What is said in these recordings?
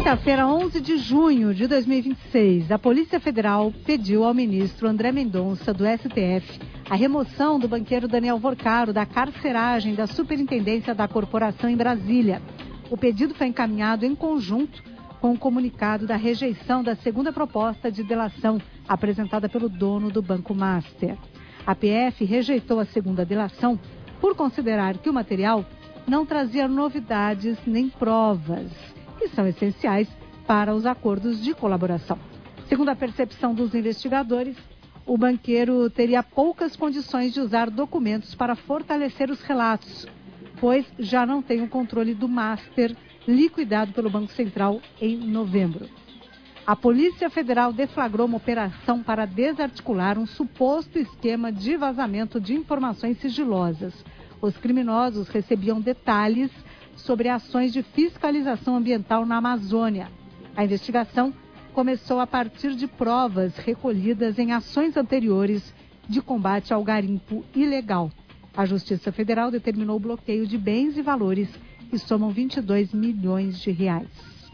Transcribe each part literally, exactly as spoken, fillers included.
quinta-feira, onze de junho de dois mil e vinte e seis, a Polícia Federal pediu ao ministro André Mendonça, do S T F, a remoção do banqueiro Daniel Vorcaro da carceragem da Superintendência da Corporação em Brasília. O pedido foi encaminhado em conjunto com o comunicado da rejeição da segunda proposta de delação apresentada pelo dono do Banco Master. A P F rejeitou a segunda delação por considerar que o material não trazia novidades nem provas, que são essenciais para os acordos de colaboração. Segundo a percepção dos investigadores, o banqueiro teria poucas condições de usar documentos para fortalecer os relatos, pois já não tem o controle do Master liquidado pelo Banco Central em novembro. A Polícia Federal deflagrou uma operação para desarticular um suposto esquema de vazamento de informações sigilosas. Os criminosos recebiam detalhes sobre ações de fiscalização ambiental na Amazônia. A investigação começou a partir de provas recolhidas em ações anteriores de combate ao garimpo ilegal. A Justiça Federal determinou o bloqueio de bens e valores que somam vinte e dois milhões de reais.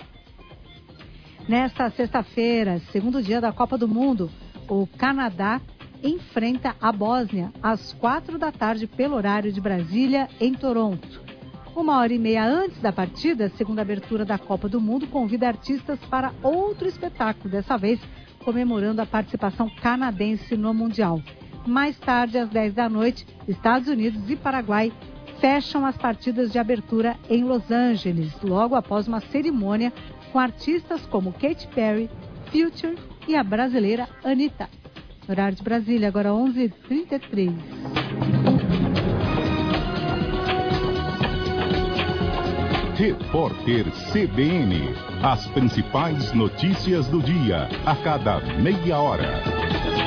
Nesta sexta-feira, segundo dia da Copa do Mundo, o Canadá enfrenta a Bósnia às quatro da tarde pelo horário de Brasília, em Toronto. Uma hora e meia antes da partida, segundo a abertura da Copa do Mundo, convida artistas para outro espetáculo, dessa vez comemorando a participação canadense no Mundial. Mais tarde, às dez da noite, Estados Unidos e Paraguai fecham as partidas de abertura em Los Angeles, logo após uma cerimônia com artistas como Katy Perry, Future e a brasileira Anitta. Horário de Brasília, agora onze e trinta e três. Repórter C B N. As principais notícias do dia, a cada meia hora.